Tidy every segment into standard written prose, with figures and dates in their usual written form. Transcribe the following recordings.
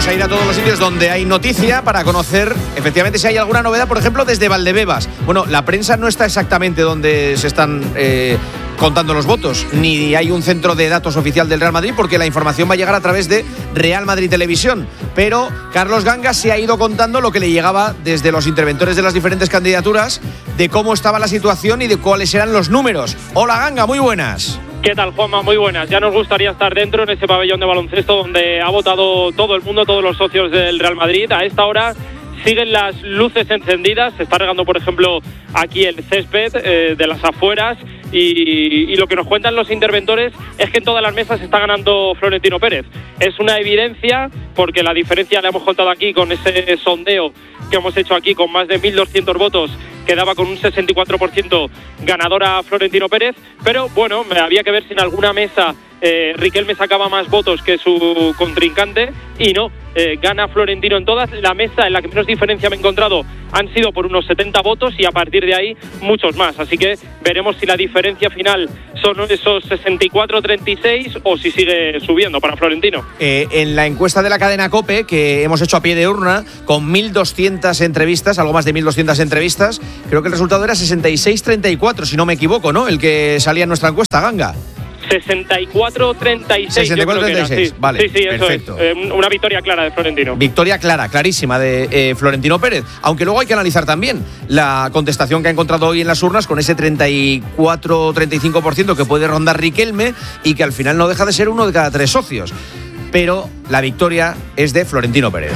vamos a ir a todos los sitios donde hay noticia para conocer efectivamente si hay alguna novedad, por ejemplo, desde Valdebebas. Bueno, la prensa no está exactamente donde se están contando los votos, ni hay un centro de datos oficial del Real Madrid, porque la información va a llegar a través de Real Madrid Televisión. Pero Carlos Ganga se ha ido contando lo que le llegaba desde los interventores de las diferentes candidaturas, de cómo estaba la situación y de cuáles eran los números. Hola Ganga, muy buenas. ¿Qué tal, Juanma? Muy buenas. Ya nos gustaría estar dentro en ese pabellón de baloncesto donde ha votado todo el mundo, todos los socios del Real Madrid. A esta hora siguen las luces encendidas. Se está regando, por ejemplo, aquí el césped de las afueras. Y lo que nos cuentan los interventores es que en todas las mesas está ganando Florentino Pérez. Es una evidencia porque la diferencia la hemos contado aquí con ese sondeo que hemos hecho aquí con más de 1.200 votos, quedaba con un 64% ganadora Florentino Pérez, pero bueno, había que ver si en alguna mesa Riquelme sacaba más votos que su contrincante y no, gana Florentino en todas. La mesa en la que menos diferencia me he encontrado han sido por unos 70 votos y a partir de ahí muchos más, así que veremos si la diferencia final son esos 64-36 o si sigue subiendo para Florentino. En la encuesta de la cadena COPE que hemos hecho a pie de urna con 1.200 entrevistas, algo más de 1.200 entrevistas, creo que el resultado era 66-34, si no me equivoco, ¿no? El que salía en nuestra encuesta, Ganga. 64-36. 64-36, sí. Vale, sí, eso perfecto. Es una victoria clara de Florentino. Victoria clara, clarísima de Florentino Pérez. Aunque luego hay que analizar también la contestación que ha encontrado hoy en las urnas con ese 34-35% que puede rondar Riquelme y que al final no deja de ser uno de cada 3 socios. Pero la victoria es de Florentino Pérez.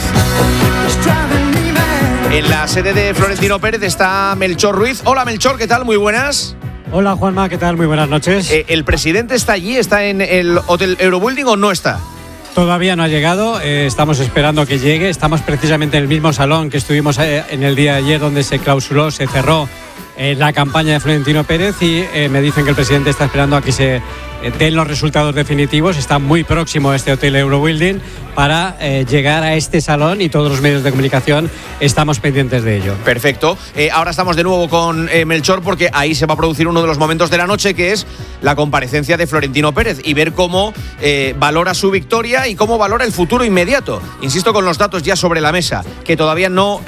En la sede de Florentino Pérez está Melchor Ruiz. Hola Melchor, ¿qué tal? Muy buenas. Hola Juanma, ¿qué tal? Muy buenas noches. ¿El presidente está allí? ¿Está en el Hotel Eurobuilding o no está? Todavía no ha llegado, estamos esperando que llegue. Estamos precisamente en el mismo salón que estuvimos en el día de ayer, donde se clausuró, se cerró la campaña de Florentino Pérez y me dicen que el presidente está esperando a que se den los resultados definitivos. Está muy próximo este Hotel Eurobuilding para llegar a este salón y todos los medios de comunicación estamos pendientes de ello. Perfecto. Ahora estamos de nuevo con Melchor porque ahí se va a producir uno de los momentos de la noche, que es la comparecencia de Florentino Pérez y ver cómo valora su victoria y cómo valora el futuro inmediato. Insisto con los datos ya sobre la mesa, que todavía no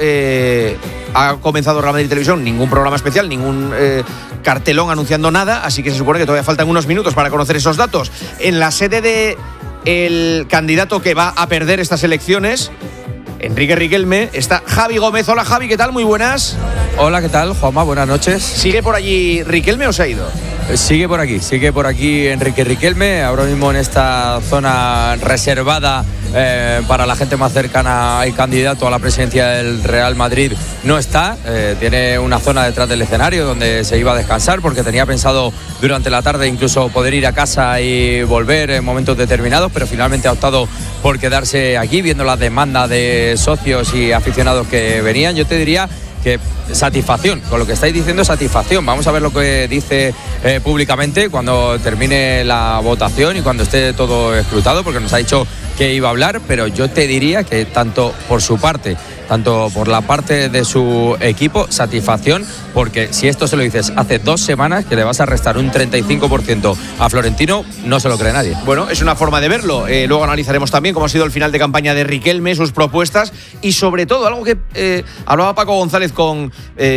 ha comenzado Real Madrid Televisión ningún programa especial, ningún cartelón anunciando nada, así que se supone que todavía faltan unos minutos para conocer esos datos. En la sede de el candidato que va a perder estas elecciones, Enrique Riquelme, está Javi Gómez. Hola Javi, ¿qué tal? Muy buenas. Hola, ¿qué tal, Juanma? Buenas noches. ¿Sigue por allí Riquelme o se ha ido? Sigue por aquí Enrique Riquelme, ahora mismo en esta zona reservada para la gente más cercana al candidato a la presidencia del Real Madrid. No está, tiene una zona detrás del escenario donde se iba a descansar porque tenía pensado durante la tarde incluso poder ir a casa y volver en momentos determinados, pero finalmente ha optado por quedarse aquí viendo las demandas de socios y aficionados que venían. Yo te diría que satisfacción, con lo que estáis diciendo, satisfacción. Vamos a ver lo que dice públicamente cuando termine la votación y cuando esté todo escrutado, porque nos ha dicho que iba a hablar, pero yo te diría que tanto por su parte, tanto por la parte de su equipo, satisfacción, porque si esto se lo dices hace 2 semanas que le vas a restar un 35% a Florentino, no se lo cree nadie. Bueno, es una forma de verlo. Luego analizaremos también cómo ha sido el final de campaña de Riquelme, sus propuestas y sobre todo algo que hablaba Paco González con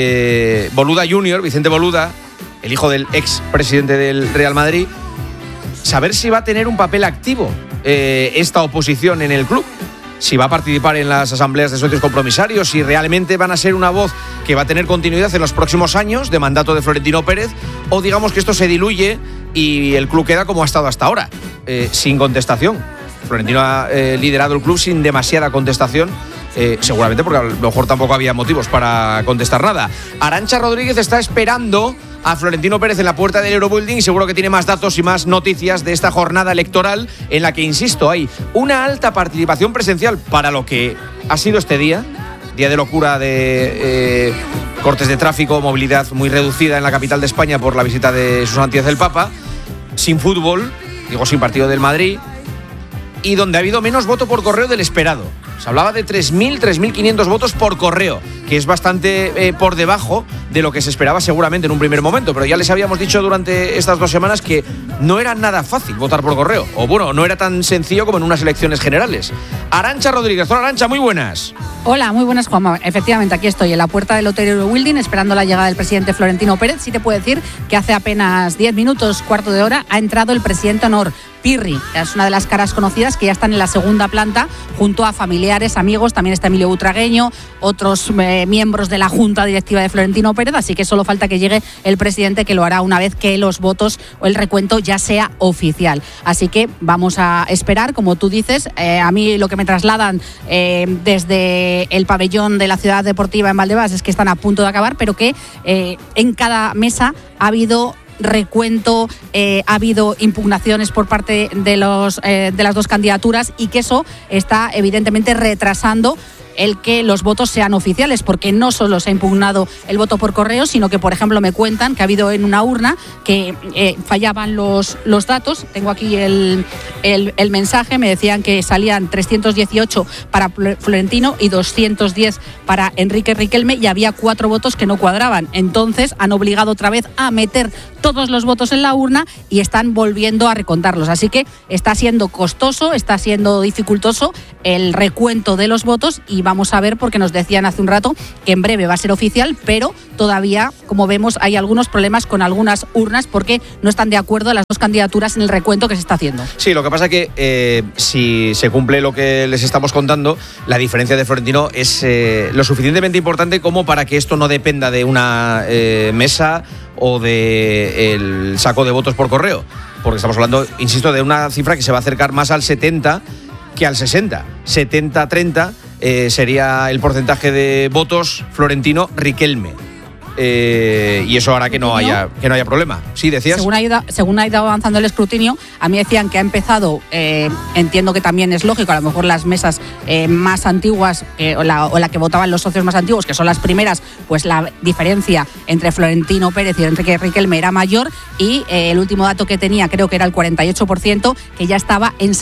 Boluda Junior, Vicente Boluda, el hijo del ex presidente del Real Madrid, saber si va a tener un papel activo esta oposición en el club. Si va a participar en las asambleas de socios compromisarios, si realmente van a ser una voz que va a tener continuidad en los próximos años de mandato de Florentino Pérez, o digamos que esto se diluye y el club queda como ha estado hasta ahora, sin contestación. Florentino ha liderado el club sin demasiada contestación, seguramente porque a lo mejor tampoco había motivos para contestar nada. Arantxa Rodríguez está esperando a Florentino Pérez en la puerta del Eurobuilding y seguro que tiene más datos y más noticias de esta jornada electoral en la que, insisto, hay una alta participación presencial para lo que ha sido este día de locura de cortes de tráfico, movilidad muy reducida en la capital de España por la visita de su santidad el Papa, sin fútbol, digo sin partido del Madrid, y donde ha habido menos voto por correo del esperado. Se hablaba de 3.000, 3.500 votos por correo, que es bastante por debajo de lo que se esperaba seguramente en un primer momento, pero ya les habíamos dicho durante estas 2 semanas que no era nada fácil votar por correo, o bueno, no era tan sencillo como en unas elecciones generales. Arantxa Rodríguez. Hola, Arantxa, muy buenas. Hola, muy buenas, Juanma. Efectivamente, aquí estoy en la puerta del Hotel Wilding esperando la llegada del presidente Florentino Pérez. Sí te puedo decir que hace apenas 10 minutos, cuarto de hora, ha entrado el presidente honor, Pirri. Es una de las caras conocidas que ya están en la segunda planta junto a familiares, amigos. También está Emilio Butragueño, otros miembros de la Junta Directiva de Florentino Pérez, así que solo falta que llegue el presidente, que lo hará una vez que los votos o el recuento ya sea oficial. Así que vamos a esperar, como tú dices. A mí lo que me trasladan desde el pabellón de la Ciudad Deportiva en Valdebebas es que están a punto de acabar, pero que en cada mesa ha habido recuento, ha habido impugnaciones por parte de las dos candidaturas, y que eso está evidentemente retrasando el que los votos sean oficiales, porque no solo se ha impugnado el voto por correo, sino que, por ejemplo, me cuentan que ha habido en una urna que fallaban los datos. Tengo aquí el mensaje. Me decían que salían 318 para Florentino y 210 para Enrique Riquelme, y había 4 votos que no cuadraban. Entonces han obligado otra vez a meter todos los votos en la urna y están volviendo a recontarlos. Así que está siendo costoso, está siendo dificultoso el recuento de los votos, y vamos a ver, porque nos decían hace un rato que en breve va a ser oficial, pero todavía, como vemos, hay algunos problemas con algunas urnas porque no están de acuerdo las dos candidaturas en el recuento que se está haciendo. Sí, lo que pasa es que si se cumple lo que les estamos contando, la diferencia de Florentino es lo suficientemente importante como para que esto no dependa de una mesa o del saco de votos por correo, porque estamos hablando, insisto, de una cifra que se va a acercar más al 70 que al 60. 70-30 sería el porcentaje de votos Florentino-Riquelme. Y eso hará que no haya problema. Sí, decías. Según ha ido avanzando el escrutinio, a mí decían que ha empezado, entiendo que también es lógico, a lo mejor las mesas más antiguas o la que votaban los socios más antiguos, que son las primeras, pues la diferencia entre Florentino Pérez y Enrique Riquelme era mayor, y el último dato que tenía, creo que era el 48%, que ya estaba en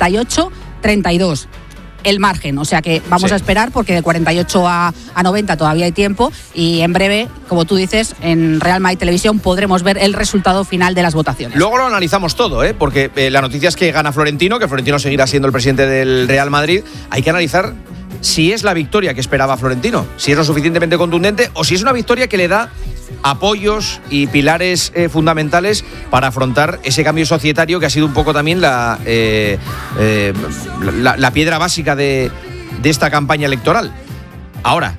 68-32. El margen, o sea que vamos a esperar, porque de 48 a 90 todavía hay tiempo, y en breve, como tú dices, en Real Madrid Televisión podremos ver el resultado final de las votaciones. Luego lo analizamos todo, porque la noticia es que gana Florentino, que Florentino seguirá siendo el presidente del Real Madrid. Hay que analizar si es la victoria que esperaba Florentino, si es lo suficientemente contundente, o si es una victoria que le da apoyos y pilares fundamentales para afrontar ese cambio societario que ha sido un poco también la piedra básica de esta campaña electoral. Ahora,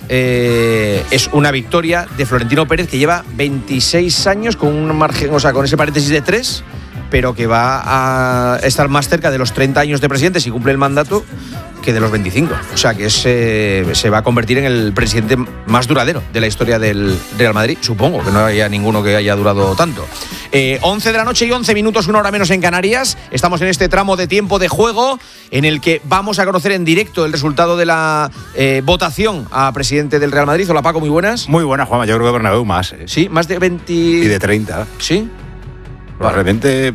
es una victoria de Florentino Pérez, que lleva 26 años con un margen, o sea, con ese paréntesis de 3, pero que va a estar más cerca de los 30 años de presidente si cumple el mandato que de los 25. O sea que se va a convertir en el presidente más duradero de la historia del Real Madrid. Supongo que no haya ninguno que haya durado tanto. 11 de la noche y 11 minutos, una hora menos en Canarias. Estamos en este tramo de tiempo de juego en el que vamos a conocer en directo el resultado de la votación a presidente del Real Madrid. Hola, Paco, muy buenas. Muy buenas, Juanma. Yo creo que Bernabéu más. Sí, más de 20... Y de 30. ¿Sí? Probablemente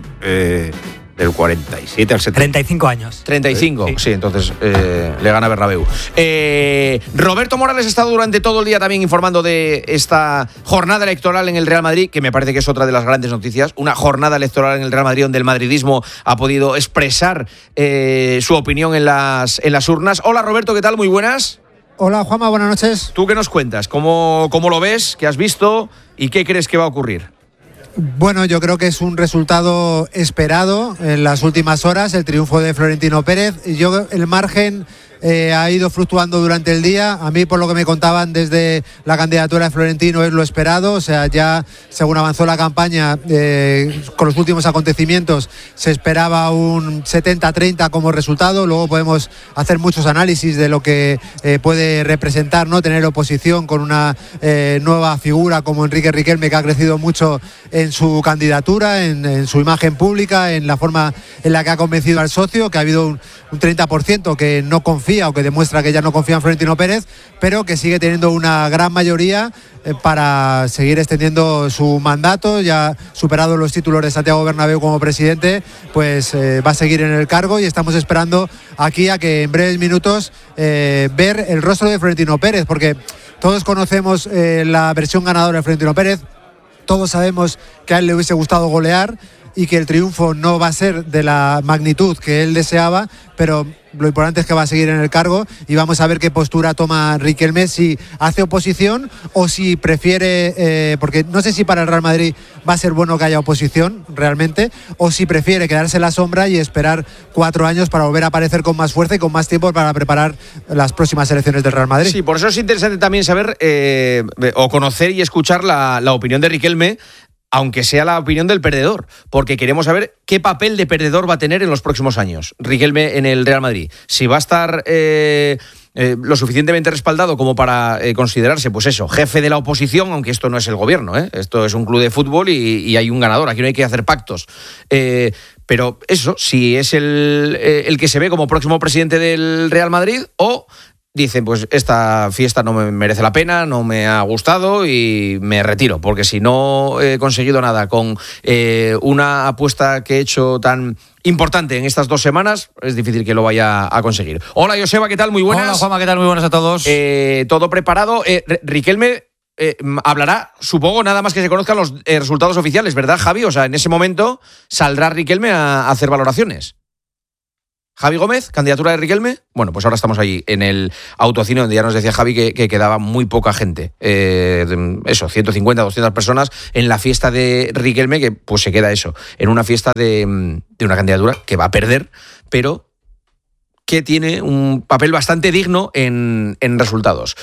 del 47 al 70. 35 años. 35, sí, entonces le gana Bernabéu. Roberto Morales ha estado durante todo el día también informando de esta jornada electoral en el Real Madrid, que me parece que es otra de las grandes noticias. Una jornada electoral en el Real Madrid donde el madridismo ha podido expresar su opinión en las urnas. Hola, Roberto, ¿qué tal? Muy buenas. Hola, Juanma, buenas noches. ¿Tú qué nos cuentas? ¿Cómo lo ves? ¿Qué has visto? ¿Y qué crees que va a ocurrir? Bueno, yo creo que es un resultado esperado en las últimas horas, el triunfo de Florentino Pérez. El margen ha ido fluctuando durante el día. A mí, por lo que me contaban desde la candidatura de Florentino, es lo esperado. O sea, ya según avanzó la campaña, con los últimos acontecimientos, se esperaba un 70-30 como resultado. Luego podemos hacer muchos análisis de lo que puede representar, ¿no?, tener oposición con una nueva figura como Enrique Riquelme, que ha crecido mucho en su candidatura, en su imagen pública, en la forma en la que ha convencido al socio, que ha habido un 30% que no confía o que demuestra que ya no confía en Florentino Pérez, pero que sigue teniendo una gran mayoría para seguir extendiendo su mandato. Ya superado los títulos de Santiago Bernabéu como presidente, pues va a seguir en el cargo, y estamos esperando aquí a que en breves minutos ver el rostro de Florentino Pérez, porque Todos conocemos la versión ganadora de Florentino Pérez, todos sabemos que a él le hubiese gustado golear y que el triunfo no va a ser de la magnitud que él deseaba, pero lo importante es que va a seguir en el cargo y vamos a ver qué postura toma Riquelme, si hace oposición o si prefiere, porque no sé si para el Real Madrid va a ser bueno que haya oposición realmente, o si prefiere quedarse en la sombra y esperar 4 años para volver a aparecer con más fuerza y con más tiempo para preparar las próximas elecciones del Real Madrid. Sí, por eso es interesante también saber o conocer y escuchar la opinión de Riquelme, aunque sea la opinión del perdedor, porque queremos saber qué papel de perdedor va a tener en los próximos años Riquelme en el Real Madrid. Si va a estar lo suficientemente respaldado como para considerarse, pues eso, jefe de la oposición, aunque esto no es el gobierno, esto es un club de fútbol y hay un ganador, aquí no hay que hacer pactos. Pero eso, si es el que se ve como próximo presidente del Real Madrid, o dicen, pues esta fiesta no me merece la pena, no me ha gustado y me retiro, porque si no he conseguido nada con una apuesta que he hecho tan importante en estas 2 semanas, es difícil que lo vaya a conseguir. Hola, Joseba, ¿qué tal? Muy buenas. Hola, Juanma, ¿qué tal? Muy buenas a todos. Todo preparado. Riquelme hablará, supongo, nada más que se conozcan los resultados oficiales, ¿verdad, Javi? O sea, en ese momento saldrá Riquelme a hacer valoraciones. Javi Gómez, candidatura de Riquelme. Bueno, pues ahora estamos ahí en el autocine, donde ya nos decía Javi que quedaba muy poca gente. 150, 200 personas en la fiesta de Riquelme, que pues se queda eso, en una fiesta de una candidatura que va a perder, pero que tiene un papel bastante digno en resultados.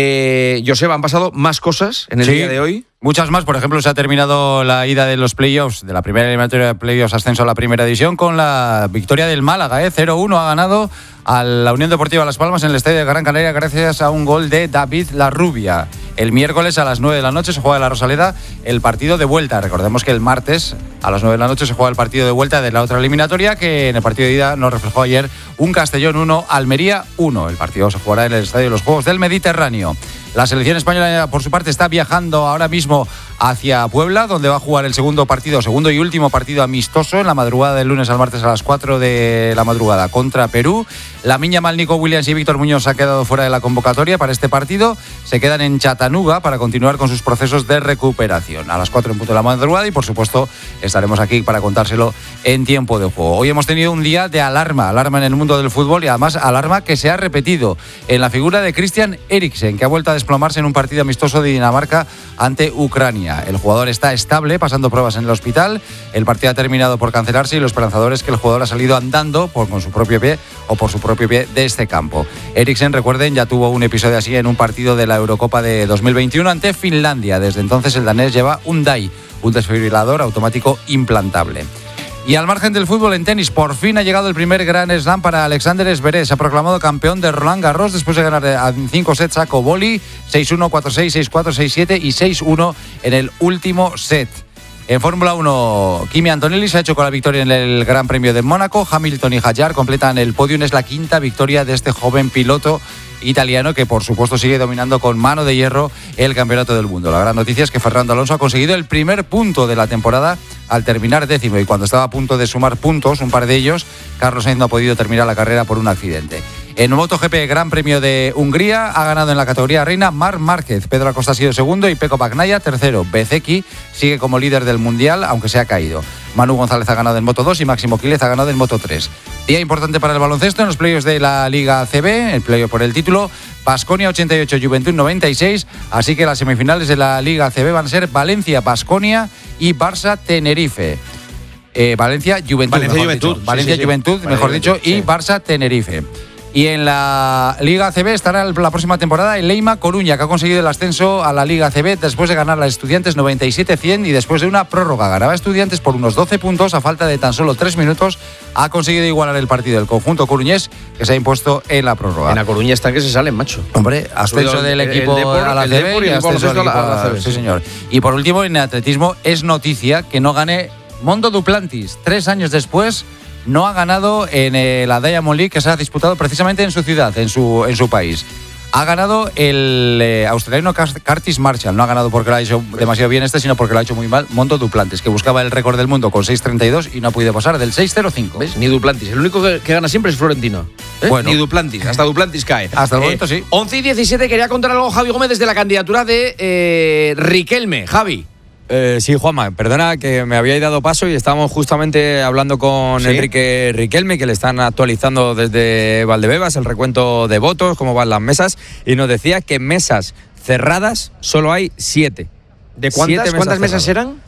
Joseba, han pasado más cosas en el día de hoy. Muchas más. Por ejemplo, se ha terminado la ida de los playoffs, de la primera eliminatoria de playoffs ascenso a la primera división, con la victoria del Málaga. 0-1 ha ganado a la Unión Deportiva Las Palmas en el estadio de Gran Canaria gracias a un gol de David Larrubia. El miércoles a las 9 de la noche se juega en la Rosaleda el partido de vuelta. Recordemos que el martes a las 9 de la noche se juega el partido de vuelta de la otra eliminatoria, que en el partido de ida nos reflejó ayer un Castellón 1, Almería 1. El partido se jugará en el estadio de los Juegos del Mediterráneo. La selección española, por su parte, está viajando ahora mismo hacia Puebla, donde va a jugar el segundo y último partido amistoso en la madrugada del lunes al martes a las 4 de la madrugada contra Perú. Lamiña Yamal, Nico Williams y Víctor Muñoz se han quedado fuera de la convocatoria para este partido. Se quedan en Chattanooga para continuar con sus procesos de recuperación. A las 4 en punto de la madrugada y, por supuesto, estaremos aquí para contárselo en tiempo de juego. Hoy hemos tenido un día de alarma en el mundo del fútbol y además alarma que se ha repetido en la figura de Christian Eriksen, que ha vuelto a desplomarse en un partido amistoso de Dinamarca ante Ucrania. El jugador está estable, pasando pruebas en el hospital. El partido ha terminado por cancelarse y lo esperanzador es que el jugador ha salido andando con su propio pie o por su propio pie de este campo. Eriksen, recuerden, ya tuvo un episodio así en un partido de la Eurocopa de 2021 ante Finlandia. Desde entonces el danés lleva un DAI, un desfibrilador automático implantable. Y al margen del fútbol, en tenis, por fin ha llegado el primer Grand Slam para Alexander Zverev. Se ha proclamado campeón de Roland Garros después de ganar en 5 sets a Coboli, 6-1, 4-6, 6-4, 6-7 y 6-1 en el último set. En Fórmula 1, Kimi Antonelli se ha hecho con la victoria en el Gran Premio de Mónaco. Hamilton y Hadjar completan el podium. Es la 5ª victoria de este joven piloto italiano que, por supuesto, sigue dominando con mano de hierro el campeonato del mundo. La gran noticia es que Fernando Alonso ha conseguido el primer punto de la temporada al terminar 10º, y cuando estaba a punto de sumar puntos, un par de ellos, Carlos Sainz no ha podido terminar la carrera por un accidente. En MotoGP, Gran Premio de Hungría, ha ganado en la categoría reina Marc Márquez. Pedro Acosta ha sido segundo y Pecco Bagnaia tercero. Bezzecchi sigue como líder del mundial, aunque se ha caído. Manu González ha ganado en Moto 2 y Máximo Quílez ha ganado en Moto 3. Día importante para el baloncesto en los playoffs de la Liga ACB, el playoff por el título. Baskonia 88, Juventud 96, así que las semifinales de la Liga ACB van a ser Valencia-Baskonia y Barça-Tenerife. Valencia-Juventud, mejor dicho, y Barça-Tenerife. Y en la Liga ACB estará la próxima temporada el Leima Coruña, que ha conseguido el ascenso a la Liga ACB después de ganar a Estudiantes 97-100 y después de una prórroga. Ganaba Estudiantes por unos 12 puntos a falta de tan solo 3 minutos. Ha conseguido igualar el partido del conjunto coruñés, que se ha impuesto en la prórroga. En La Coruña están que se salen, macho. Hombre, ascenso del equipo a la ACB y ascenso del equipo a la ACB. Sí, señor. Y por último, en el atletismo es noticia que no gane Mondo Duplantis. 3 años después no ha ganado en la Diamond League, que se ha disputado precisamente en su ciudad, en su país. Ha ganado el australiano Curtis Marshall. No ha ganado porque lo ha hecho demasiado bien sino porque lo ha hecho muy mal Mondo Duplantis, que buscaba el récord del mundo con 6.32 y no ha podido pasar del 6.05. ¿Ves? Ni Duplantis. El único que gana siempre es Florentino. Bueno. Ni Duplantis. Hasta Duplantis cae. Hasta el momento sí. 11 y 17 quería contar algo Javi Gómez desde la candidatura de Riquelme. Javi. Sí, Juanma, perdona que me había dado paso y estábamos justamente hablando con Enrique Riquelme, que le están actualizando desde Valdebebas el recuento de votos, cómo van las mesas, y nos decía que mesas cerradas solo hay 7. ¿De cuántas mesas eran?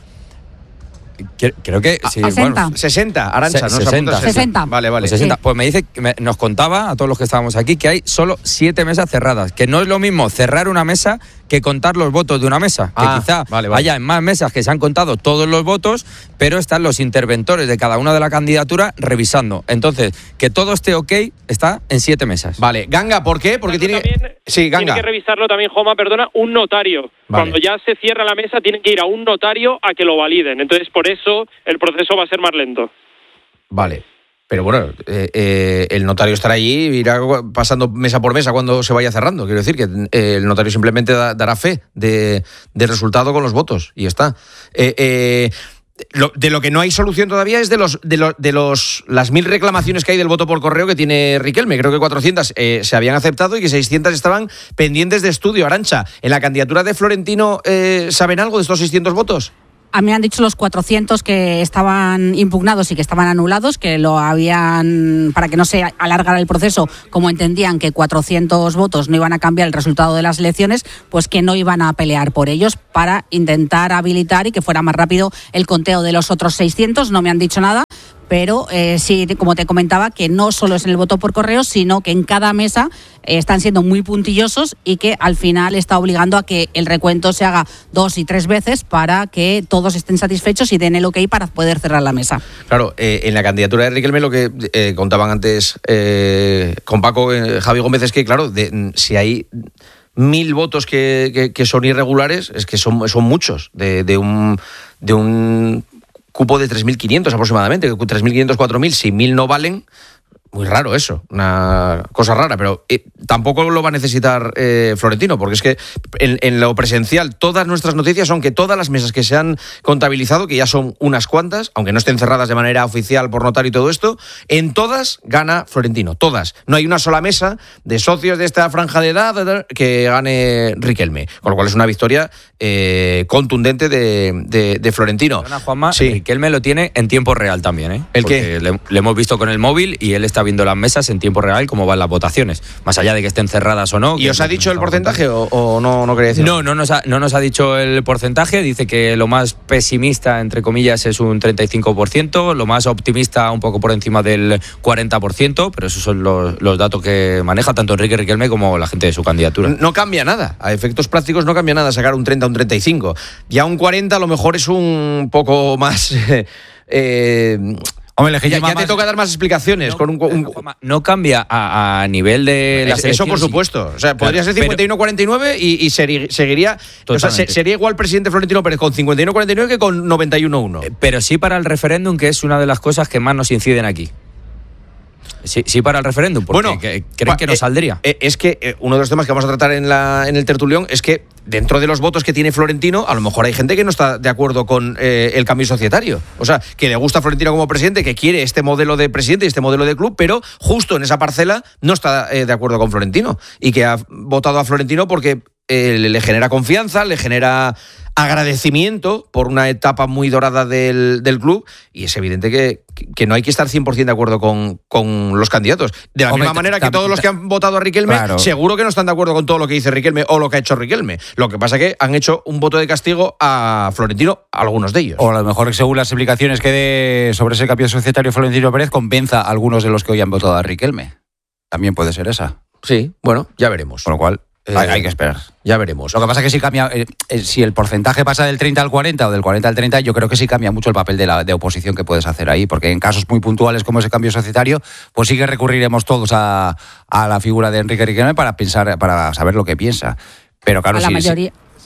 Creo que sí, 60. bueno, 60, Arantxa, ¿no? 60. Vale. Pues 60. Pues me dice, nos contaba a todos los que estábamos aquí que hay solo 7 mesas cerradas, que no es lo mismo cerrar una mesa que contar los votos de una mesa, que quizá haya en más mesas que se han contado todos los votos, pero están los interventores de cada una de la candidatura revisando. Entonces, que todo esté ok, está en 7 mesas. Vale, Ganga, ¿por qué? Porque tiene que revisarlo también, Joma, perdona, un notario. Vale. Cuando ya se cierra la mesa, tienen que ir a un notario a que lo validen. Entonces, por eso el proceso va a ser más lento. Vale. Pero bueno, el notario estará allí y irá pasando mesa por mesa cuando se vaya cerrando. Quiero decir que el notario simplemente dará fe del resultado con los votos y ya está. De lo que no hay solución todavía es de las 1.000 reclamaciones que hay del voto por correo que tiene Riquelme. Creo que 400 se habían aceptado y que 600 estaban pendientes de estudio. Arantxa, ¿en la candidatura de Florentino saben algo de estos 600 votos? A mí me han dicho los 400 que estaban impugnados y que estaban anulados, que lo habían, para que no se alargara el proceso, como entendían que 400 votos no iban a cambiar el resultado de las elecciones, pues que no iban a pelear por ellos para intentar habilitar y que fuera más rápido el conteo de los otros 600. No me han dicho nada. Pero sí, como te comentaba, que no solo es en el voto por correo, sino que en cada mesa están siendo muy puntillosos y que al final está obligando a que el recuento se haga 2 y 3 veces para que todos estén satisfechos y den el ok para poder cerrar la mesa. Claro, en la candidatura de Riquelme lo que contaban antes con Paco, Javi Gómez, es que claro, si hay 1.000 votos que son irregulares, es que son muchos de un cupo de 3.500 aproximadamente, 3.500, 4.000, si 1.000 no valen, muy raro eso, una cosa rara, pero tampoco lo va a necesitar Florentino, porque es que en lo presencial todas nuestras noticias son que todas las mesas que se han contabilizado, que ya son unas cuantas, aunque no estén cerradas de manera oficial por notario y todo esto, en todas gana Florentino, todas. No hay una sola mesa de socios de esta franja de edad que gane Riquelme, con lo cual es una victoria contundente de Florentino. Juanma, sí. Riquelme lo tiene en tiempo real también, ¿eh? ¿El porque qué? Le hemos visto con el móvil y él está viendo las mesas en tiempo real cómo van las votaciones, más allá de que estén cerradas o no. ¿Y os ha dicho el porcentaje o no quería decir? No nos ha dicho el porcentaje. Dice que lo más pesimista, entre comillas, es un 35%, lo más optimista un poco por encima del 40%, pero esos son los datos que maneja tanto Enrique Riquelme como la gente de su candidatura. No cambia nada, a efectos prácticos no cambia nada sacar un 30 o un 35. Ya un 40 a lo mejor es un poco más... Hombre, ya te toca dar más explicaciones. No cambia a nivel de las elecciones. Eso por supuesto. O sea, podría ser 51-49 y seguiría... O sea, sería igual presidente Florentino Pérez con 51-49 que con 91-1. Pero sí para el referéndum, que es una de las cosas que más nos inciden aquí. Sí para el referéndum, porque creen que no saldría. Es que uno de los temas que vamos a tratar en el tertulión es que dentro de los votos que tiene Florentino, a lo mejor hay gente que no está de acuerdo con el cambio societario. O sea, que le gusta a Florentino como presidente, que quiere este modelo de presidente y este modelo de club, pero justo en esa parcela no está de acuerdo con Florentino y que ha votado a Florentino porque le genera confianza, le genera agradecimiento por una etapa muy dorada del club, y es evidente que no hay que estar 100% de acuerdo con los candidatos. De la misma manera que todos los que han votado a Riquelme, claro, seguro que no están de acuerdo con todo lo que dice Riquelme o lo que ha hecho Riquelme. Lo que pasa es que han hecho un voto de castigo a Florentino, algunos de ellos. O a lo mejor, según las explicaciones que dé sobre ese cambio societario Florentino Pérez, convenza a algunos de los que hoy han votado a Riquelme. También puede ser esa. Sí, bueno, ya veremos. Con lo cual... hay que esperar. Ya veremos. Lo que pasa es que si cambia, si el porcentaje pasa del 30 al 40 o del 40 al 30, yo creo que sí cambia mucho el papel de oposición que puedes hacer ahí, porque en casos muy puntuales como ese cambio societario, pues sí que recurriremos todos a la figura de Enrique Riquelme para saber lo que piensa. Pero claro, a la mayoría.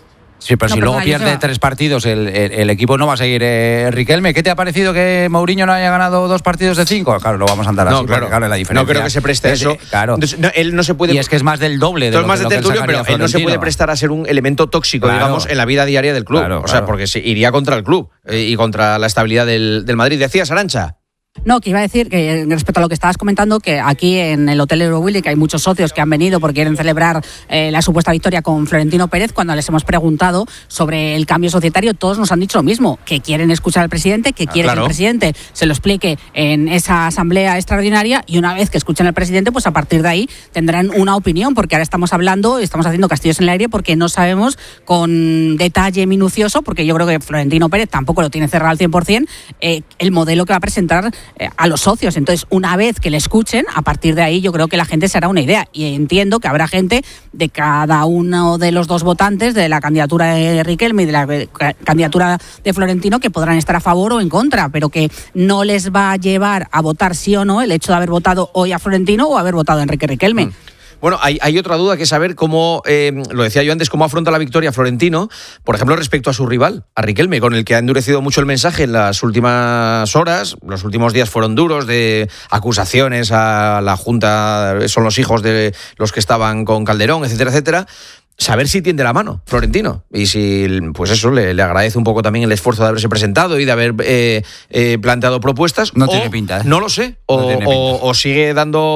Sí, pero No, si perdona, luego pierde yo- 3 partidos, el equipo no va a seguir. Riquelme, ¿qué te ha parecido que Mourinho no haya ganado 2 partidos de 5? Claro, lo vamos a andar así, No, claro. porque, claro, la diferencia. No creo que se preste a eso. Claro. Entonces, no, él no se puede. Y es que es más del doble de Esto lo, es más de de lo que él tertulio, pero sacaría él no se Florentino. puede prestar a ser un elemento tóxico, Claro. digamos, en la vida diaria del club. Claro, o sea, claro. porque se iría contra el club y contra la estabilidad del Madrid. ¿Decías, Arantxa? No, que iba a decir que respecto a lo que estabas comentando, que aquí en el Hotel Eurowilly, que hay muchos socios que han venido porque quieren celebrar la supuesta victoria con Florentino Pérez, cuando les hemos preguntado sobre el cambio societario, todos nos han dicho lo mismo, que quieren escuchar al presidente, que quieren claro. que el presidente se lo explique en esa asamblea extraordinaria, y una vez que escuchen al presidente, pues a partir de ahí tendrán una opinión, porque ahora estamos haciendo castillos en el aire, porque no sabemos con detalle minucioso, porque yo creo que Florentino Pérez tampoco lo tiene cerrado al 100%, el modelo que va a presentar a los socios. Entonces, una vez que le escuchen, a partir de ahí yo creo que la gente se hará una idea, y entiendo que habrá gente de cada uno de los dos votantes, de la candidatura de Riquelme y de la candidatura de Florentino, que podrán estar a favor o en contra, pero que no les va a llevar a votar sí o no el hecho de haber votado hoy a Florentino o haber votado a Enrique Riquelme. Bueno, hay otra duda, que es saber cómo, lo decía yo antes, cómo afronta la victoria Florentino, por ejemplo, respecto a su rival, a Riquelme, con el que ha endurecido mucho el mensaje en las últimas horas. Los últimos días fueron duros, de acusaciones a la Junta, son los hijos de los que estaban con Calderón, etcétera, etcétera. Saber si tiende la mano Florentino, y si, pues eso, le agradece un poco también el esfuerzo de haberse presentado y de haber planteado propuestas. No tiene pinta, ¿eh? No lo sé. No tiene pinta. O sigue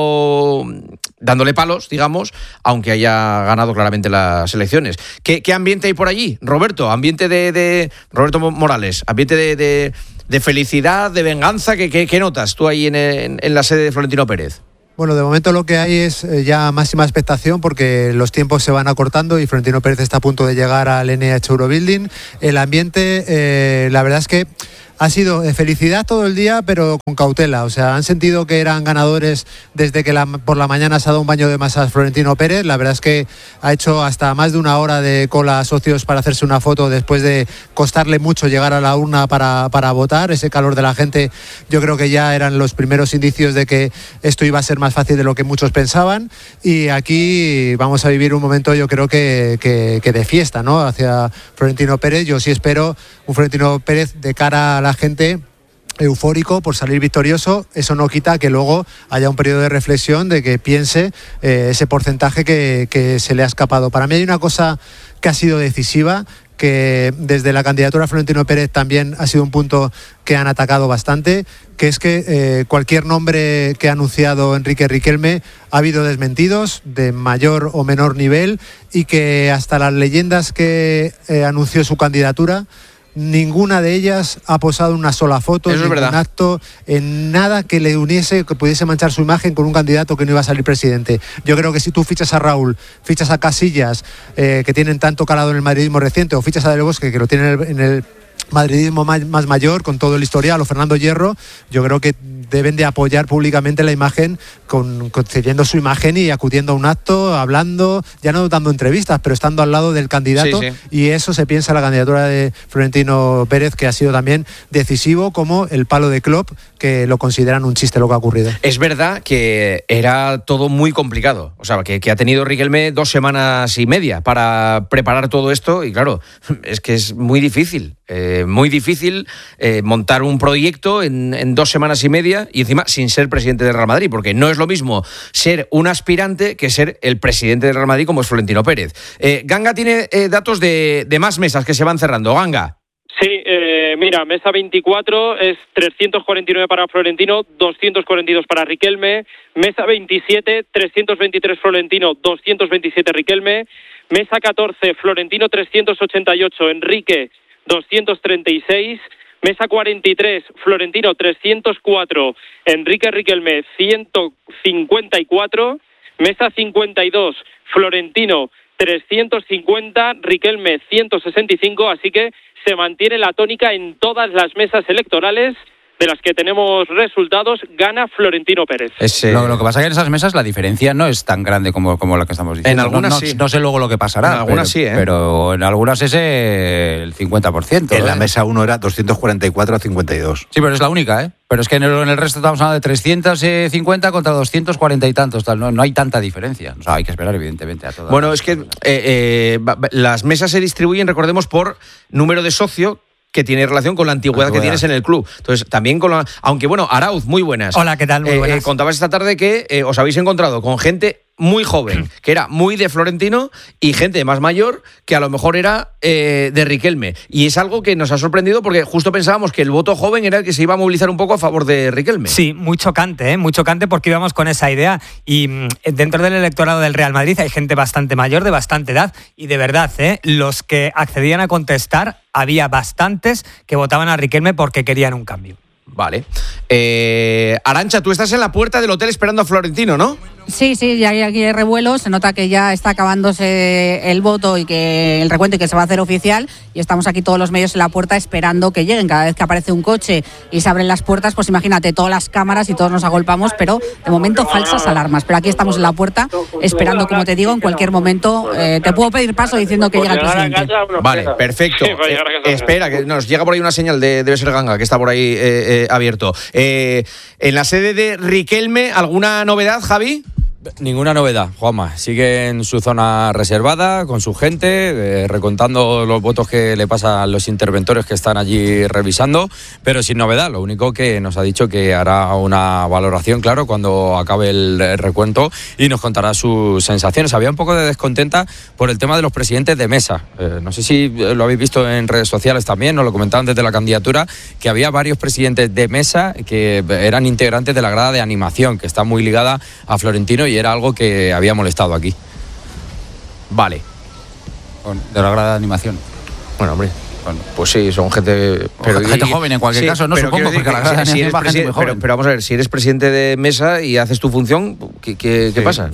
dándole palos, digamos, aunque haya ganado claramente las elecciones. ¿Qué ambiente hay por allí, Roberto? Ambiente de Roberto Morales, ambiente de felicidad, de venganza. ¿Qué notas tú ahí en la sede de Florentino Pérez? Bueno, de momento lo que hay es ya máxima expectación, porque los tiempos se van acortando y Florentino Pérez está a punto de llegar al NH Eurobuilding. El ambiente, la verdad es que ha sido de felicidad todo el día, pero con cautela. O sea, han sentido que eran ganadores desde que por la mañana se ha dado un baño de masas Florentino Pérez. La verdad es que ha hecho hasta más de una hora de cola a socios para hacerse una foto, después de costarle mucho llegar a la urna para votar. Ese calor de la gente, yo creo que ya eran los primeros indicios de que esto iba a ser más fácil de lo que muchos pensaban. Y aquí vamos a vivir un momento, yo creo que de fiesta, ¿no?, hacia Florentino Pérez. Yo sí espero un Florentino Pérez de cara a la gente eufórico por salir victorioso. Eso no quita que luego haya un periodo de reflexión, de que piense ese porcentaje que se le ha escapado. Para mí hay una cosa que ha sido decisiva, que desde la candidatura a Florentino Pérez también ha sido un punto que han atacado bastante, que es que cualquier nombre que ha anunciado Enrique Riquelme ha habido desmentidos de mayor o menor nivel, y que hasta las leyendas que anunció su candidatura, ninguna de ellas ha posado una sola foto, en ningún acto, en nada que le uniese, que pudiese manchar su imagen con un candidato que no iba a salir presidente. Yo creo que si tú fichas a Raúl, fichas a Casillas, que tienen tanto calado en el madridismo reciente, o fichas a Del Bosque, que lo tiene en el madridismo más mayor, con todo el historial, o Fernando Hierro, yo creo que deben de apoyar públicamente la imagen, concediendo su imagen y acudiendo a un acto, hablando, ya no dando entrevistas, pero estando al lado del candidato. Sí, sí. Y eso se piensa en la candidatura de Florentino Pérez, que ha sido también decisivo, como el palo de Klopp, que lo consideran un chiste lo que ha ocurrido. Es verdad que era todo muy complicado, o sea, que ha tenido Riquelme 2 semanas y media para preparar todo esto, y claro, es que es muy difícil montar un proyecto en 2 semanas y media, y encima sin ser presidente del Real Madrid, porque no es lo mismo ser un aspirante que ser el presidente del Real Madrid, como es Florentino Pérez. Ganga tiene datos de más mesas que se van cerrando. Ganga. Sí, mira, mesa 24 es 349 para Florentino, 242 para Riquelme. Mesa 27, 323 Florentino, 227 Riquelme. Mesa 14, Florentino 388, Enrique 236. Mesa 43, Florentino 304, Enrique Riquelme 154. Mesa 52, Florentino 350, Riquelme 165, así que se mantiene la tónica en todas las mesas electorales de las que tenemos resultados, gana Florentino Pérez. Lo que pasa es que en esas mesas la diferencia no es tan grande como la que estamos diciendo. En algunas sí. No sé luego lo que pasará. En algunas sí, ¿eh? Pero en algunas es el 50%. En la mesa 1 era 244 a 52. Sí, pero es la única, ¿eh? Pero es que en el resto estamos hablando de 350 contra 240 y tantos. No hay tanta diferencia. O sea, hay que esperar, evidentemente, a todas. Bueno, es que las mesas se distribuyen, recordemos, por número de socio, que tiene relación con la antigüedad que tienes en el club. Entonces, también aunque bueno, Arauz, muy buenas. Hola, ¿qué tal? Muy buenas. Contabas esta tarde que os habéis encontrado con gente muy joven, que era muy de Florentino, y gente más mayor que a lo mejor era de Riquelme. Y es algo que nos ha sorprendido porque justo pensábamos que el voto joven era el que se iba a movilizar un poco a favor de Riquelme. Sí, muy chocante, muy chocante, porque íbamos con esa idea. Y dentro del electorado del Real Madrid hay gente bastante mayor, de bastante edad, y de verdad, los que accedían a contestar, había bastantes que votaban a Riquelme porque querían un cambio. Vale. Arantxa, tú estás en la puerta del hotel esperando a Florentino, ¿no? Sí, ya hay aquí revuelo, se nota que ya está acabándose el voto y que el recuento y que se va a hacer oficial, y estamos aquí todos los medios en la puerta esperando que lleguen. Cada vez que aparece un coche y se abren las puertas, pues imagínate, todas las cámaras y todos nos agolpamos, pero de momento falsas alarmas. Pero aquí estamos en la puerta esperando, como te digo, en cualquier momento te puedo pedir paso diciendo que llega el presidente. Vale, perfecto. Espera, que nos llega por ahí una señal, debe ser Ganga, que está por ahí abierto. En la sede de Riquelme, ¿alguna novedad, Javi? Ninguna novedad, Juanma. Sigue en su zona reservada, con su gente, recontando los votos que le pasan a los interventores que están allí revisando, pero sin novedad. Lo único que nos ha dicho que hará una valoración, claro, cuando acabe el recuento, y nos contará sus sensaciones. Había un poco de descontenta por el tema de los presidentes de mesa. No sé si lo habéis visto en redes sociales también, nos lo comentaban desde la candidatura, que había varios presidentes de mesa que eran integrantes de la grada de animación, que está muy ligada a Florentino, y era algo que había molestado aquí. Vale. De la grada de animación. Bueno, hombre. Pues sí, son gente... gente joven en cualquier caso, no supongo, porque la grada de animación va gente muy joven. Pero vamos a ver, si eres presidente de mesa y haces tu función, ¿qué pasa?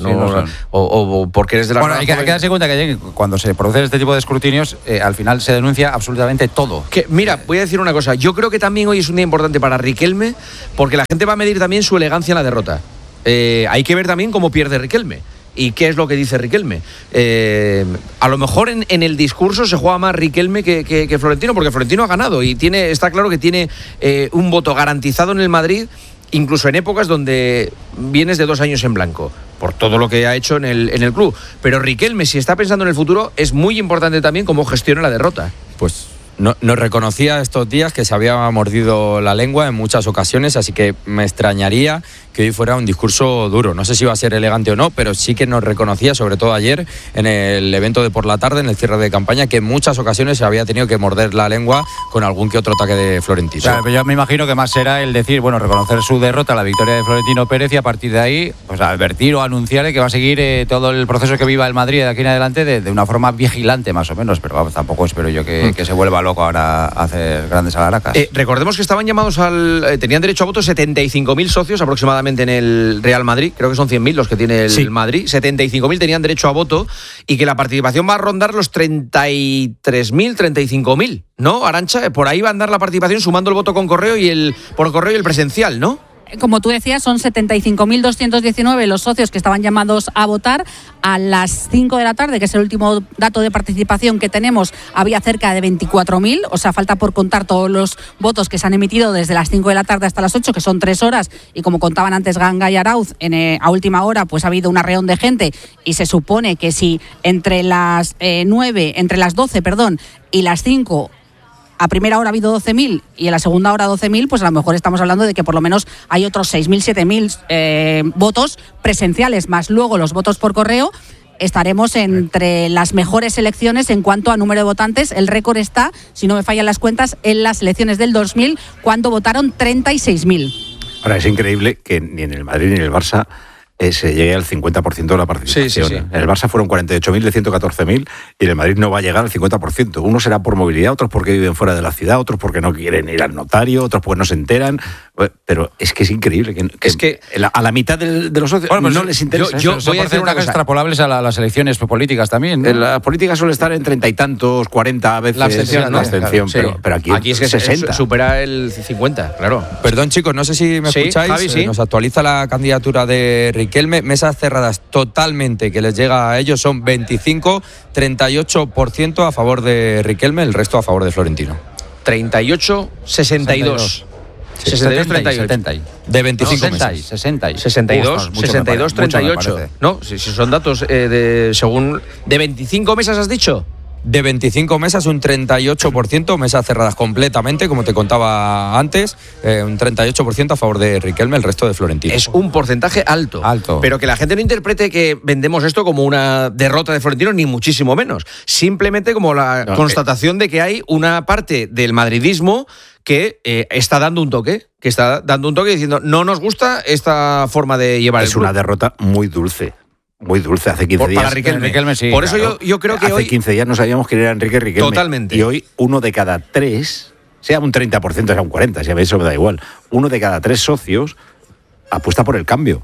O porque eres de la grada. Hay que darse cuenta que cuando se producen este tipo de escrutinios, al final se denuncia absolutamente todo. Mira, voy a decir una cosa. Yo creo que también hoy es un día importante para Riquelme, porque la gente va a medir también su elegancia en la derrota. Hay que ver también cómo pierde Riquelme y qué es lo que dice Riquelme. A lo mejor en el discurso se juega más Riquelme que Florentino, porque Florentino ha ganado y está claro que tiene un voto garantizado en el Madrid, incluso en épocas donde vienes de 2 años en blanco, por todo lo que ha hecho en el club. Pero Riquelme, si está pensando en el futuro, es muy importante también cómo gestiona la derrota. Pues nos reconocía estos días que se había mordido la lengua en muchas ocasiones, así que me extrañaría que hoy fuera un discurso duro. No sé si va a ser elegante o no, pero sí que nos reconocía, sobre todo ayer, en el evento de por la tarde, en el cierre de campaña, que en muchas ocasiones se había tenido que morder la lengua con algún que otro ataque de Florentino. Claro, pero yo me imagino que más será el decir, reconocer su derrota, la victoria de Florentino Pérez, y a partir de ahí, pues advertir o anunciar que va a seguir todo el proceso que viva el Madrid de aquí en adelante de una forma vigilante, más o menos. Pero vamos, tampoco espero yo que se vuelva loco ahora a hacer grandes alaracas. Recordemos que estaban llamados tenían derecho a voto 75.000 socios aproximadamente en el Real Madrid, creo que son 100.000 los que tiene el Madrid, 75.000 tenían derecho a voto, y que la participación va a rondar los 33.000, 35.000, ¿no, Arantxa? Por ahí va a andar la participación, sumando el voto con correo por correo y el presencial, ¿no? Como tú decías, son 75.219 los socios que estaban llamados a votar. A las 5 de la tarde, que es el último dato de participación que tenemos, había cerca de 24.000, o sea, falta por contar todos los votos que se han emitido desde las 5 de la tarde hasta las 8, que son 3 horas, y como contaban antes Ganga y Arauz, a última hora pues ha habido un arreón de gente, y se supone que si entre las 12 y las 5 a primera hora ha habido 12.000 y en la segunda hora 12.000, pues a lo mejor estamos hablando de que por lo menos hay otros 6.000, 7.000 votos presenciales, más luego los votos por correo. Estaremos entre las mejores elecciones en cuanto a número de votantes. El récord está, si no me fallan las cuentas, en las elecciones del 2000, cuando votaron 36.000. Ahora, es increíble que ni en el Madrid ni en el Barça se llegue al 50% de la participación. Sí. En el Barça fueron 48.000 de 114.000 y en el Madrid no va a llegar al 50%. Unos será por movilidad, otros porque viven fuera de la ciudad, otros porque no quieren ir al notario, otros porque no se enteran. Pero es que es increíble que a la mitad de los socios no les interesa. Yo voy a hacer una cosa extrapolables a las elecciones políticas también, ¿no? La política suele estar en 30 y tantos, 40 veces la abstención, ¿no? Claro, pero aquí es que 60. supera el 50, claro. Perdón, chicos, no sé si me escucháis. Javi, sí. Nos actualiza la candidatura de Riquelme. Mesas cerradas totalmente que les llega a ellos son 25, 38% a favor de Riquelme, el resto a favor de Florentino. 38, 62. 62, 38. De 25 meses. 62, 38. No, si son datos según de 25 mesas has dicho. De 25 mesas, un 38%, mesas cerradas completamente, como te contaba antes, un 38% a favor de Riquelme, el resto de Florentino. Es un porcentaje alto. Pero que la gente no interprete que vendemos esto como una derrota de Florentino, ni muchísimo menos. Simplemente como la constatación de que hay una parte del madridismo que está dando un toque, diciendo, no nos gusta esta forma de llevar el club. Es una derrota muy dulce. Muy dulce, hace 15 días. Para Riquelme sí. Por eso yo creo que hace 15 días no sabíamos quién era Enrique Riquelme. Totalmente. Y hoy 1 de cada 3, sea un 30%, sea un 40%, si a mí eso me da igual. 1 de cada 3 socios apuesta por el cambio.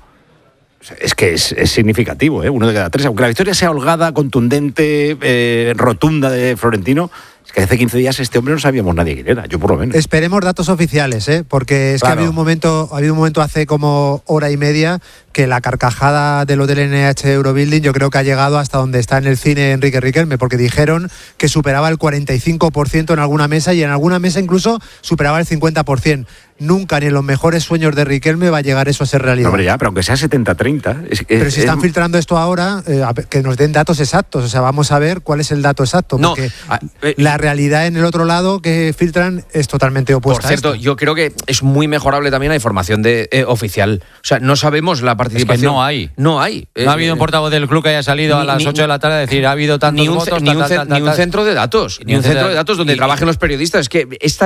Es que es significativo, 1 de cada 3. Aunque la victoria sea holgada, contundente, rotunda de Florentino, es que hace 15 días este hombre no sabíamos nadie quién era, yo por lo menos. Esperemos datos oficiales, porque es que ha habido un momento hace como hora y media que la carcajada del Hotel NH Eurobuilding yo creo que ha llegado hasta donde está en el cine Enrique Riquelme, porque dijeron que superaba el 45% en alguna mesa y en alguna mesa incluso superaba el 50%. Nunca ni en los mejores sueños de Riquelme va a llegar eso a ser realidad. No, hombre, ya, pero aunque sea 70-30... Pero si están filtrando esto ahora, que nos den datos exactos, o sea, vamos a ver cuál es el dato exacto, porque la realidad en el otro lado que filtran es totalmente opuesta. Por cierto, yo creo que es muy mejorable también la información oficial. O sea, no sabemos la participación. Es que no hay. No hay. No ha habido un portavoz del club que haya salido a las 8 de la tarde a decir ha habido tantos votos. Ni un centro de datos. Ni un centro de datos donde trabajen los periodistas. Es que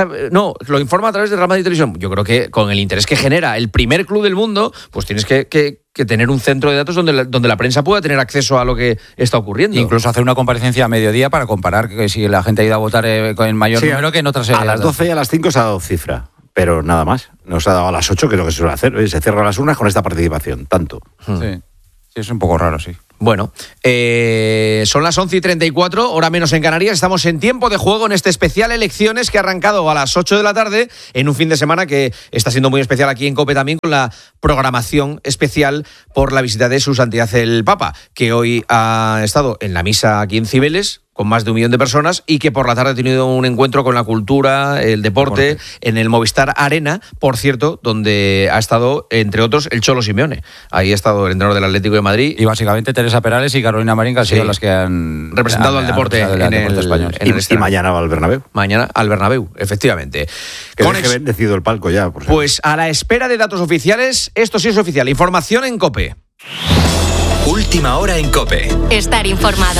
lo informa a través de Real Madrid Televisión. Yo creo que con el interés que genera el primer club del mundo, pues tienes que tener un centro de datos donde la prensa pueda tener acceso a lo que está ocurriendo. Incluso hacer una comparecencia a mediodía para comparar que si la gente ha ido a votar con el mayor número que en otras... A las 12 y a las 5 se ha dado cifra, pero nada más. Nos ha dado a las 8, que es lo que se suele hacer. Oye, se cierran las urnas con esta participación, tanto. Sí, es un poco raro, sí. Bueno, son las 11:34, hora menos en Canarias. Estamos en tiempo de juego en este especial Elecciones que ha arrancado a las 8 de la tarde en un fin de semana que está siendo muy especial aquí en COPE también, con la programación especial por la visita de Su Santidad el Papa, que hoy ha estado en la misa aquí en Cibeles con más de 1 millón de personas y que por la tarde ha tenido un encuentro con la cultura, el deporte, en el Movistar Arena, por cierto, donde ha estado, entre otros, el Cholo Simeone. Ahí ha estado el entrenador del Atlético de Madrid. Y básicamente Teresa Perales y Carolina Marín, que han sido las que han representado al deporte en el español. Y mañana va al Bernabéu. Mañana al Bernabéu, efectivamente. Que deje bendecido el palco ya. Por pues a la espera de datos oficiales, esto sí es oficial. Información en COPE. Última hora en COPE. Estar informado.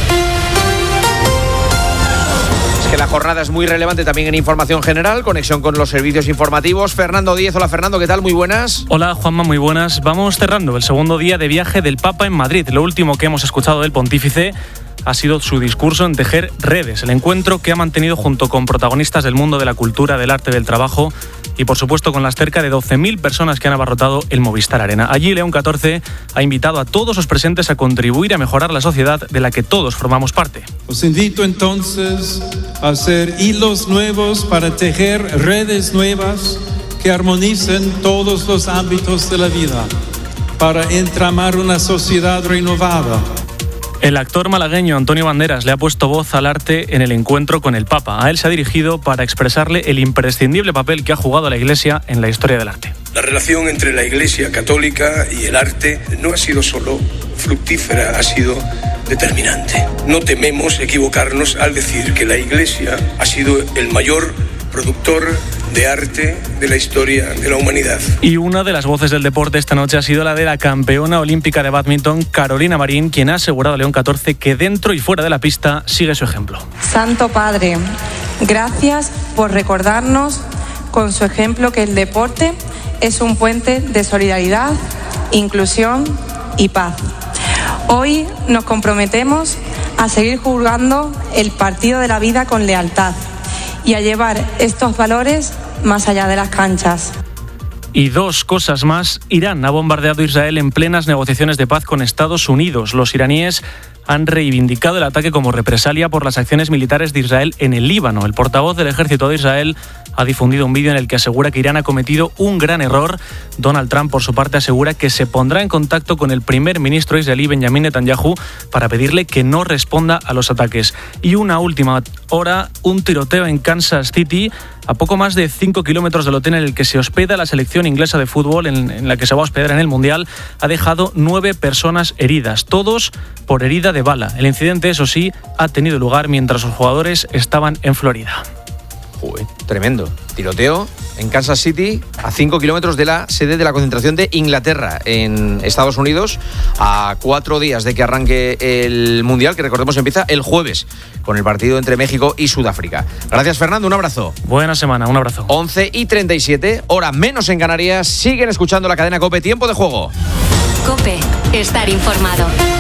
Que la jornada es muy relevante también en información general, conexión con los servicios informativos. Fernando Díez, hola Fernando, ¿qué tal? Muy buenas. Hola Juanma, muy buenas. Vamos cerrando el segundo día de viaje del Papa en Madrid. Lo último que hemos escuchado del pontífice ha sido su discurso en Tejer Redes, el encuentro que ha mantenido junto con protagonistas del mundo de la cultura, del arte, del trabajo y por supuesto con las cerca de 12.000 personas que han abarrotado el Movistar Arena. Allí León XIV ha invitado a todos los presentes a contribuir a mejorar la sociedad de la que todos formamos parte. Os invito entonces a hacer hilos nuevos para tejer redes nuevas que armonicen todos los ámbitos de la vida, para entramar una sociedad renovada. El actor malagueño Antonio Banderas le ha puesto voz al arte en el encuentro con el Papa. A él se ha dirigido para expresarle el imprescindible papel que ha jugado la Iglesia en la historia del arte. La relación entre la Iglesia católica y el arte no ha sido solo fructífera, ha sido determinante. No tememos equivocarnos al decir que la Iglesia ha sido el mayor productor de arte de la historia de la humanidad. Y una de las voces del deporte esta noche ha sido la de la campeona olímpica de bádminton, Carolina Marín, quien ha asegurado a León XIV que dentro y fuera de la pista sigue su ejemplo. Santo Padre, gracias por recordarnos con su ejemplo que el deporte es un puente de solidaridad, inclusión y paz. Hoy nos comprometemos a seguir jugando el partido de la vida con lealtad y a llevar estos valores más allá de las canchas. Y dos cosas más. Irán ha bombardeado Israel en plenas negociaciones de paz con Estados Unidos. Los iraníes han reivindicado el ataque como represalia por las acciones militares de Israel en el Líbano. El portavoz del ejército de Israel ha difundido un vídeo en el que asegura que Irán ha cometido un gran error. Donald Trump, por su parte, asegura que se pondrá en contacto con el primer ministro israelí Benjamin Netanyahu para pedirle que no responda a los ataques. Y una última hora, un tiroteo en Kansas City, a poco más de 5 kilómetros del hotel en el que se hospeda la selección inglesa de fútbol, en la que se va a hospedar en el Mundial, ha dejado 9 personas heridas, todos por herida de bala. El incidente, eso sí, ha tenido lugar mientras los jugadores estaban en Florida. Joder, tremendo. Tiroteo en Kansas City, a 5 kilómetros de la sede de la concentración de Inglaterra en Estados Unidos, a 4 días de que arranque el Mundial, que recordemos empieza el jueves con el partido entre México y Sudáfrica. Gracias, Fernando, un abrazo. Buena semana, un abrazo. 11:37, hora menos en Canarias. Siguen escuchando la cadena COPE, tiempo de juego. COPE, estar informado.